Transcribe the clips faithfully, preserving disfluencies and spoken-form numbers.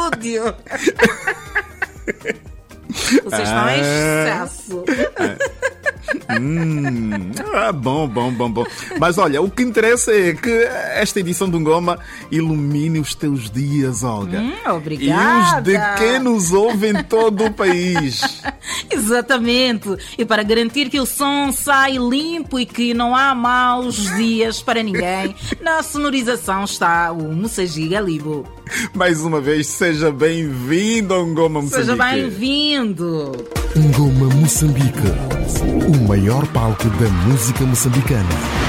estúdio. Vocês estão Ah. em excesso. Hum, ah, bom, bom, bom, bom. Mas olha, o que interessa é que esta edição do Ngoma ilumine os teus dias, Olga. Hum, E obrigada. os de quem nos ouve em todo o país. Exatamente. E para garantir que o som sai limpo e que não há maus dias para ninguém, na sonorização está o Mussagiga Libo. Mais uma vez, seja bem-vindo ao Ngoma Moçambique. Seja bem-vindo. Ngoma Moçambique, o maior palco da música moçambicana.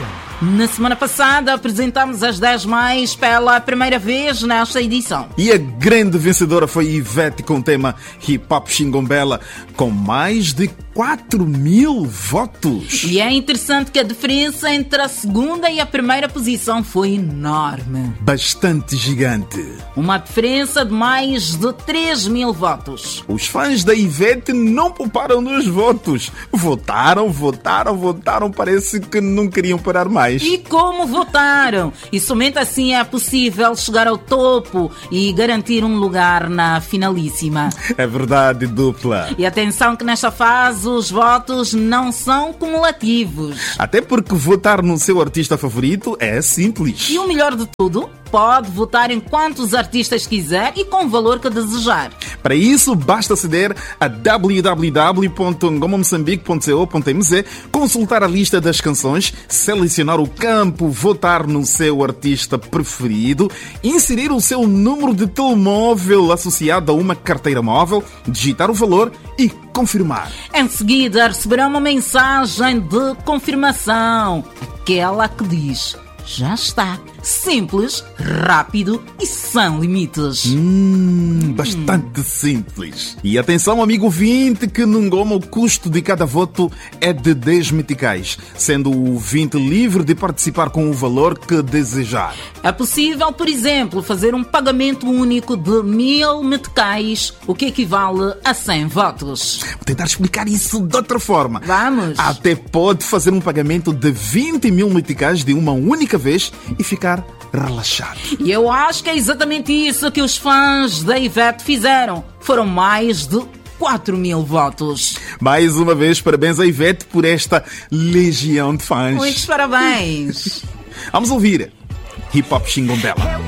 Na semana passada apresentámos as dez mais pela primeira vez nesta edição. E a grande vencedora foi Ivete com o tema Hip Hop Xingombela, com mais de quatro mil votos. E é interessante que a diferença entre a segunda e a primeira posição foi enorme. Bastante gigante. Uma diferença de mais de três mil votos. Os fãs da Ivete não pouparam nos votos. Votaram, votaram, votaram. Parece que não queriam parar mais. E como votaram? E somente assim é possível chegar ao topo e garantir um lugar na finalíssima. É verdade, dupla. E atenção que nesta fase os votos não são cumulativos. Até porque votar no seu artista favorito é simples. E o melhor de tudo, pode votar em quantos artistas quiser e com o valor que desejar. Para isso, basta aceder a w w w ponto ngoma moçambique ponto co ponto m z, consultar a lista das canções, selecionar o campo, votar no seu artista preferido, inserir o seu número de telemóvel associado a uma carteira móvel, digitar o valor e confirmar. Em seguida, receberá uma mensagem de confirmação, aquela que diz: já está. Simples, rápido e sem limites. Hum, bastante simples. E atenção, amigo ouvinte, que no Ngoma o custo de cada voto é de dez meticais, sendo o ouvinte livre de participar com o valor que desejar. É possível, por exemplo, fazer um pagamento único de mil meticais, o que equivale a cem votos. Vou tentar explicar isso de outra forma. Vamos. Até pode fazer um pagamento de vinte mil meticais de uma única vez e ficar relaxado. E eu acho que é exatamente isso que os fãs da Ivete fizeram. Foram mais de quatro mil votos. Mais uma vez, parabéns a Ivete por esta legião de fãs. Muitos parabéns. Vamos ouvir Hip Hop Xingombela.